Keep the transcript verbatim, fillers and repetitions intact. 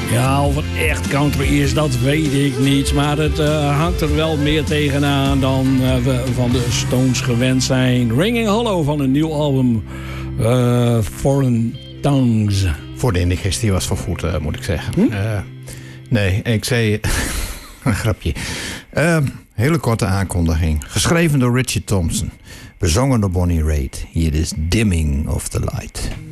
Ja, of het echt country is, dat weet ik niet. Maar het uh, hangt er wel meer tegenaan dan uh, we van de Stones gewend zijn. Ringing Hollow van een nieuw album, uh, Foreign Tongues. Voor de indigestie was van goed, uh, moet ik zeggen. Hm? Uh, nee, ik zei... een grapje. Uh, hele korte aankondiging. Geschreven door Richie Thompson. Bezongen door Bonnie Raitt. Hier is Dimming of the Light.